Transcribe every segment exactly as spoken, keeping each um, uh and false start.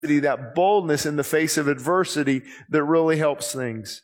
that boldness in the face of adversity that really helps things.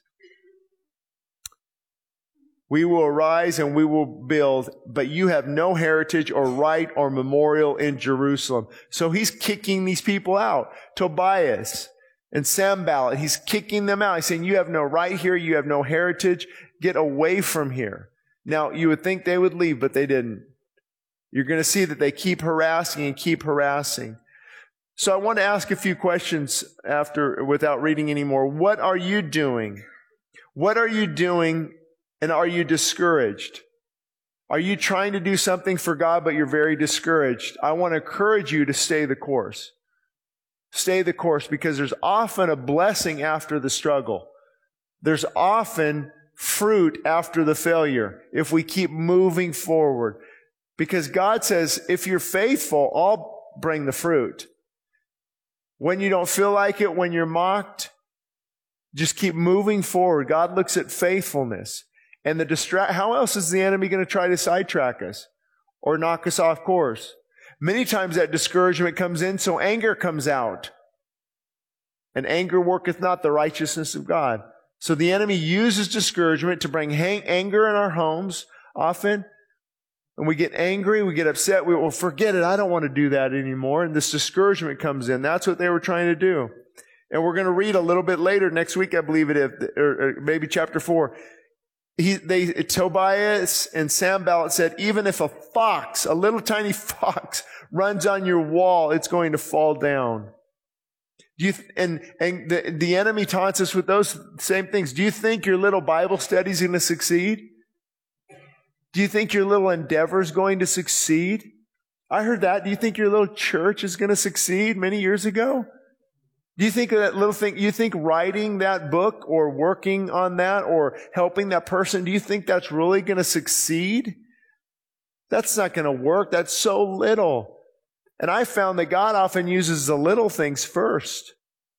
We will arise and we will build, but you have no heritage or right or memorial in Jerusalem. So he's kicking these people out. Tobias and Sanballat, he's kicking them out. He's saying, you have no right here. You have no heritage. Get away from here. Now, you would think they would leave, but they didn't. You're going to see that they keep harassing and keep harassing. So I want to ask a few questions after, without reading anymore. What are you doing? What are you doing? And are you discouraged? Are you trying to do something for God, but you're very discouraged? I want to encourage you to stay the course. Stay the course, because there's often a blessing after the struggle. There's often fruit after the failure if we keep moving forward. Because God says, if you're faithful, I'll bring the fruit. When you don't feel like it, when you're mocked, just keep moving forward. God looks at faithfulness. And the distract, how else is the enemy going to try to sidetrack us or knock us off course? Many times that discouragement comes in, so anger comes out. And anger worketh not the righteousness of God. So the enemy uses discouragement to bring hang- anger in our homes often. And we get angry, we get upset, we will forget it, I don't want to do that anymore. And this discouragement comes in. That's what they were trying to do. And we're going to read a little bit later, next week I believe it is, or, or maybe chapter four. He, they, Tobias and Sanballat said, even if a fox, a little tiny fox, runs on your wall, it's going to fall down. Do you, and, and the, the enemy taunts us with those same things. Do you think your little Bible study is going to succeed? Do you think your little endeavor is going to succeed? I heard that. Do you think your little church is going to succeed many years ago? Do you think of that little thing, you think writing that book or working on that or helping that person, do you think that's really going to succeed? That's not going to work. That's so little. And I found that God often uses the little things first.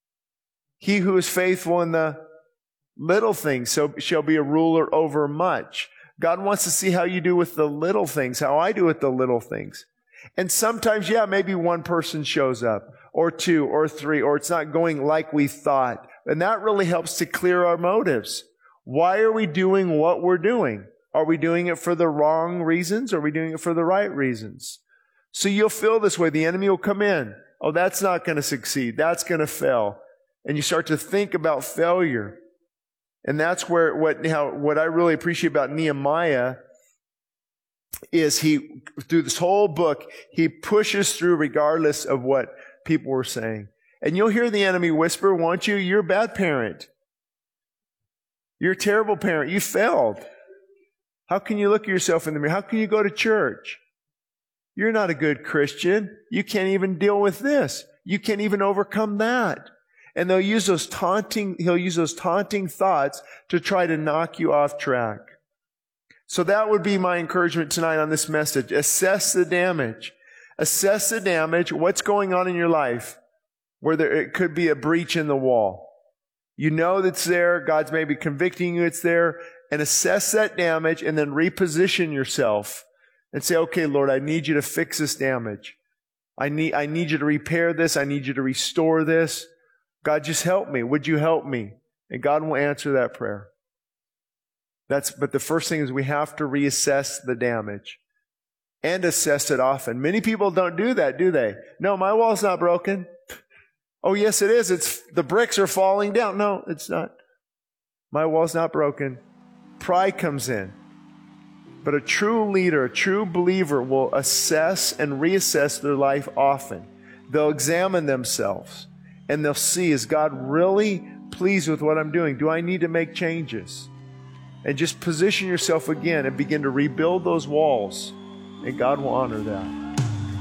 He who is faithful in the little things so shall be a ruler over much. God wants to see how you do with the little things, how I do with the little things. And sometimes, yeah, maybe one person shows up, or two, or three, or it's not going like we thought. And that really helps to clear our motives. Why are we doing what we're doing? Are we doing it for the wrong reasons? Or are we doing it for the right reasons? So you'll feel this way. The enemy will come in. Oh, that's not going to succeed. That's going to fail. And you start to think about failure. And that's where what, how, what I really appreciate about Nehemiah is he, through this whole book, he pushes through regardless of what people were saying. And you'll hear the enemy whisper, won't you? You're a bad parent. You're a terrible parent. You failed. How can you look at yourself in the mirror? How can you go to church? You're not a good Christian. You can't even deal with this. You can't even overcome that. And they'll use those taunting, he'll use those taunting thoughts to try to knock you off track. So that would be my encouragement tonight on this message. Assess the damage. Assess the damage. What's going on in your life where there, it could be a breach in the wall. You know that's there. God's maybe convicting you it's there. And assess that damage and then reposition yourself and say, okay, Lord, I need you to fix this damage. I need, I need you to repair this. I need you to restore this. God, just help me. Would you help me? And God will answer that prayer. That's, but the first thing is we have to reassess the damage and assess it often. Many people don't do that, do they? No, my wall's not broken. Oh, yes, it is. It's, the bricks are falling down. No, it's not. My wall's not broken. Pride comes in. But a true leader, a true believer will assess and reassess their life often. They'll examine themselves and they'll see, is God really pleased with what I'm doing? Do I need to make changes? And just position yourself again and begin to rebuild those walls. And God will honor that.